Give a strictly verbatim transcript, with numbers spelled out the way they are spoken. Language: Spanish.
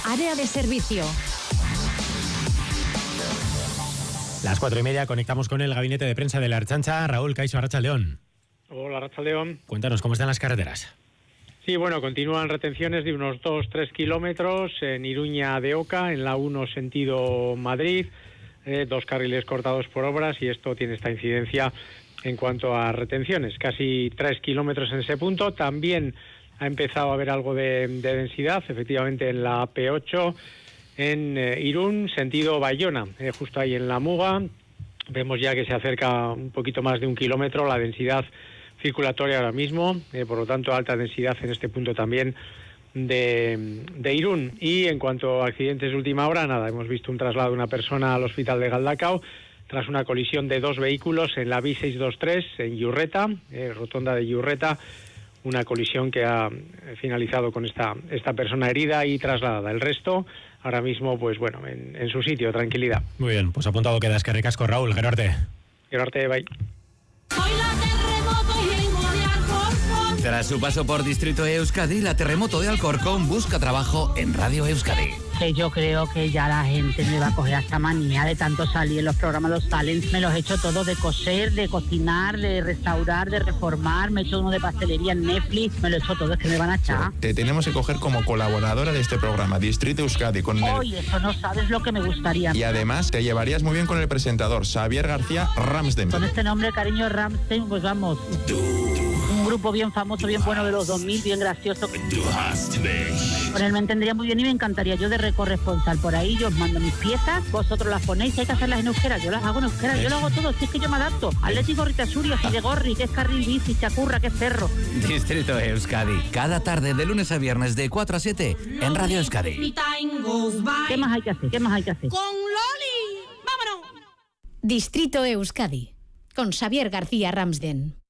Área de servicio. Las cuatro y media conectamos con el gabinete de prensa de la Ertzaintza. Raúl Caixo, Arratsaldeon. Hola, Arratsaldeon. Cuéntanos, ¿cómo están las carreteras? Sí, bueno, continúan retenciones de unos dos a tres kilómetros en Iruña de Oca, en la uno sentido Madrid, eh, dos carriles cortados por obras y esto tiene esta incidencia en cuanto a retenciones. Casi tres kilómetros en ese punto. También ha empezado a haber algo de, de densidad, efectivamente, en la P ocho, en eh, Irún, sentido Bayona, eh, justo ahí en la Muga. Vemos ya que se acerca un poquito más de un kilómetro la densidad circulatoria ahora mismo, eh, por lo tanto alta densidad en este punto también de, de Irún. Y en cuanto a accidentes de última hora, nada, hemos visto un traslado de una persona al hospital de Galdacao tras una colisión de dos vehículos en la B seiscientos veintitrés en Yurreta, eh, rotonda de Yurreta, una colisión que ha finalizado con esta, esta persona herida y trasladada. El resto, ahora mismo, pues bueno, en, en su sitio, tranquilidad. Muy bien, pues apuntado queda. Es que ricasco, Raúl. Gerarte. Gerarte, bye. Tras su paso por Distrito Euskadi, la Terremoto de Alcorcón busca trabajo en Radio Euskadi. Que yo creo que ya la gente me va a coger esta manía de tanto salir en los programas, los talents. Me los he hecho todos, de coser, de cocinar, de restaurar, de reformar. Me he hecho uno de pastelería en Netflix. Me lo he hecho todo, es que me van a echar. Te tenemos que coger como colaboradora de este programa, Distrito Euskadi. Con Oye, el... eso no sabes lo que me gustaría. Y además te llevarías muy bien con el presentador, Xavier García Ramsden. Con este nombre, cariño, Ramsden, pues vamos. Un grupo bien famoso, bien bueno de los dos mil, bien gracioso. Con él me entendería muy bien y me encantaría. Yo de corresponsal por ahí, yo os mando mis piezas, vosotros las ponéis, hay que hacerlas en euskera, yo las hago en euskera, yo lo hago todo, si es que yo me adapto. Atlético Ritasuri, así de Gorri, que es carril bici, chacurra, que es perro. Distrito Euskadi, cada tarde de lunes a viernes de cuatro a siete en Radio Euskadi. ¿Qué más hay que hacer? ¿Qué más hay que hacer? Con Loli, vámonos. Distrito Euskadi, con Xavier García Ramsden.